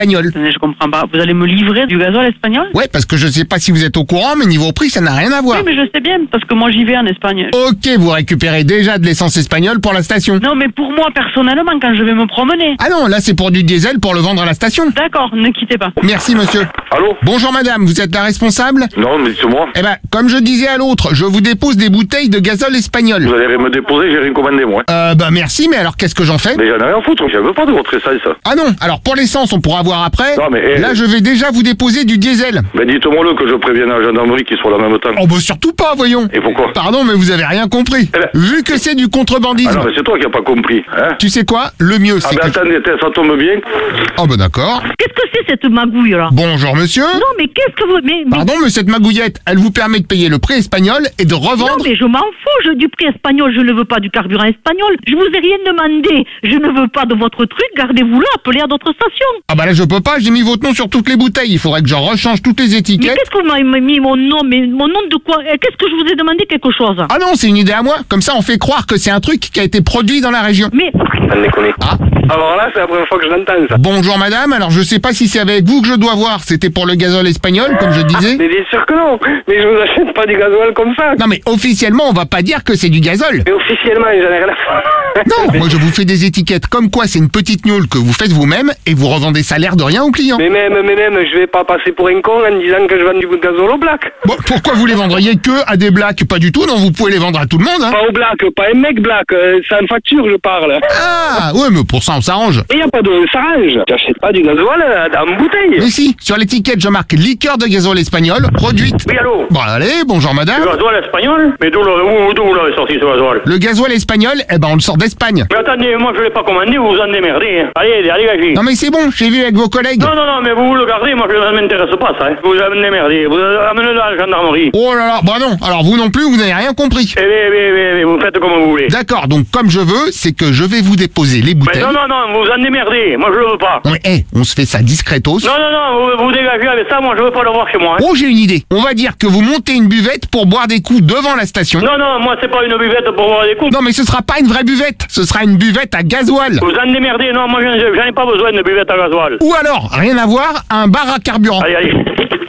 espagnol. Attendez, je comprends pas. Vous allez me livrer du gasoil espagnol? Ouais, parce que je sais pas si vous êtes au courant, mais niveau prix, ça n'a rien à voir. Oui, mais je sais bien, parce que moi j'y vais en Espagne. Ok, vous récupérez déjà de l'essence espagnole pour la station. Non, mais pour moi, personnellement, quand je vais me promener. Ah non, là c'est pour du diesel pour le vendre à la station. D'accord, ne quittez pas. Merci monsieur. Allô? Bonjour madame, vous êtes la responsable? Non, mais dites-moi. Eh ben, comme je disais à l'autre, je vous dépose des bouteilles de gazole espagnol. Vous allez me déposer, j'ai rien commandé, moi. Bah merci, mais alors qu'est-ce que j'en fais? Mais j'en ai rien à foutre, je veux pas de votre essence. Ah non, alors pour l'essence, on pourra voir après. Non, mais, là, je vais déjà vous déposer du diesel. Ben dites-moi-le que je prévienne la gendarmerie qui soit là en même temps. Oh bah surtout pas, voyons. Et pourquoi? Pardon, mais vous avez rien compris. Eh ben- Vu que c'est du Ah contrebandisme. non, mais c'est toi qui as pas compris, hein? Tu sais quoi? Le mieux, Ah c'est ben que... attendez, ça tombe bien. Oh bah d'accord. Qu'est-ce que c'est cette magouille là? Bonjour monsieur. Non mais qu'est-ce que vous... Mais... Pardon, mais cette magouillette, elle vous permet de payer le prix espagnol et de Non revendre... mais je m'en fous du prix espagnol, je ne veux pas du carburant espagnol. Je vous ai rien demandé. Je ne veux pas de votre truc, gardez-vous là, appelez à d'autres stations. Ah bah là je peux pas, j'ai mis votre nom sur toutes les bouteilles. Il faudrait que je rechange toutes les Mais étiquettes. qu'est-ce que vous m'avez mis mon nom? Mais mon nom de quoi? Qu'est-ce que je vous ai demandé quelque chose? Ah non, c'est une idée à moi. Comme ça, on fait croire que c'est un truc qui a été produit dans la région. Mais... Ah. Alors là, c'est la première fois que je l'entends, ça. Bonjour madame, alors je sais pas si c'est avec vous que je dois voir. C'était pour le gazole espagnol, comme je disais. Mais bien sûr que non. Mais je vous achète pas du gasoil comme ça. Non mais officiellement, on va pas dire que c'est du gazole. Mais officiellement, j'en ai rien à foutre. Non, moi je vous fais des étiquettes comme quoi c'est une petite gnôle que vous faites vous-même et vous revendez ça l'air de rien aux clients. Mais même, je vais pas passer pour un con en disant que je vends du gasoil au black. Bon, pourquoi vous les vendriez que à des blacks? Pas du tout, non, vous pouvez les vendre à tout le monde, hein. Pas au black, pas un mec black. C'est une facture, je parle. Ah, ouais, mais pour ça on s'arrange. Et y a pas de s'arrange. J'achète pas du gasoil en bouteille. Mais si, sur l'étiquette je marque liqueur de gazole espagnol, produite. Oui, allô? Bon allez, bonjour madame. Le gasoil espagnol? Mais d'où vous l'avez sorti ce gasoil? Le gasoil espagnol, eh ben on le sort d'Espagne. Mais attendez, moi je l'ai pas commandé, vous vous en démerdez. Allez, gagez. Non mais c'est bon, j'ai vu avec vos collègues. Non, mais vous le gardez, moi ça m'intéresse pas ça. Hein. Vous en démerdez, vous amenez-le à la gendarmerie. Oh là là, bah non, alors vous non plus, vous n'avez rien compris. Eh, vous faites comme vous voulez. D'accord, donc comme je veux, c'est que je vais vous déposer les Mais bouteilles. non, vous en démerdez, moi je le veux pas. Non mais on se fait ça discretos. Non, vous dégagez avec ça, moi je veux pas le voir chez moi. Hein. Oh, j'ai une idée. On va dire que vous montez une buvette pour boire des coups devant la station. Non, moi c'est pas une buvette pour boire des coups. Non, mais ce sera pas une vraie buvette. Ce sera une buvette à gasoil. Vous en démerdez, non, moi j'en ai pas besoin de buvette à gasoil. Ou alors, rien à voir, un bar à carburant. Allez.